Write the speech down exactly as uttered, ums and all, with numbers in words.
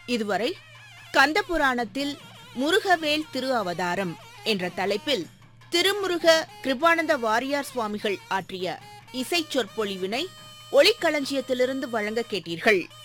இதுவரை கந்தபுராணத்தில் முருகவேல் திரு அவதாரம் என்ற தலைப்பில் திருமுருக கிருபானந்த வாரியார் சுவாமிகள் ஆற்றிய இசை சொற்பொழிவினை ஒளிக்களஞ்சியத்திலிருந்து வழங்க கேட்டீர்கள்.